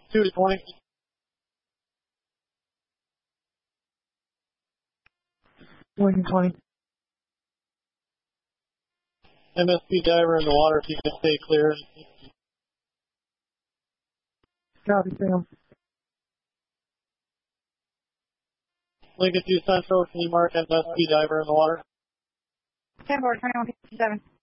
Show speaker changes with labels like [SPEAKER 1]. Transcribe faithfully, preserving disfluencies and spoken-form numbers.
[SPEAKER 1] two to twenty.
[SPEAKER 2] Lincoln twenty.
[SPEAKER 1] M S P diver in the water if you can stay clear.
[SPEAKER 2] Copy, Sam.
[SPEAKER 1] Lincoln two Central, can you mark M S P diver in the water?
[SPEAKER 3] ten board, twenty-one fifty-seven.